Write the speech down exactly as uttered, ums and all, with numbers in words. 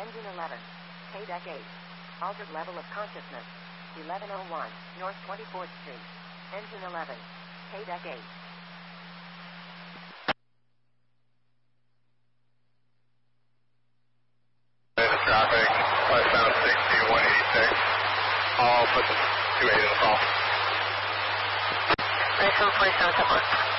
Engine eleven. K-Deck eight. Altered level of consciousness. eleven oh one, North twenty-fourth Street. Engine eleven. K-Deck eight. Traffic, westbound sixty, one eighty-six. I'll put the two eight in the call. Nice one, forty-seven,